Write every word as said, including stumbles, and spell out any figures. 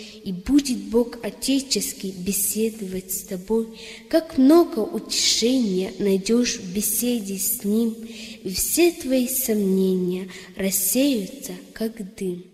И будет Бог Отеческий беседовать с тобой, как много утешения найдешь в беседе с Ним, и все твои сомнения рассеются, как дым.